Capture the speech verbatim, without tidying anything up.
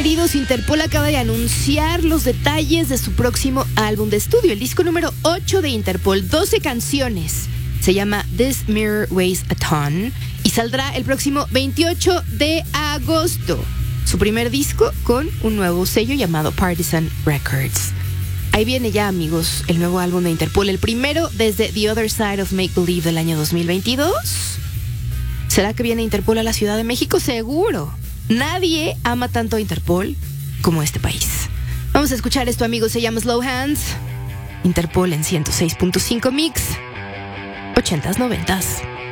queridos, Interpol acaba de anunciar los detalles de su próximo álbum de estudio, el disco número ocho de Interpol, doce canciones. Se llama This Mirror Weighs a Ton y saldrá el próximo veintiocho de agosto. Su primer disco con un nuevo sello llamado Partisan Records. Ahí viene ya, amigos, el nuevo álbum de Interpol, el primero desde The Other Side of Make Believe del año dos mil veintidós. ¿Será que viene Interpol a la Ciudad de México? Seguro. Nadie ama tanto a Interpol como este país. Vamos a escuchar esto, amigos. Se llama Slow Hands. Interpol en ciento seis punto cinco Mix. ochentas, noventas.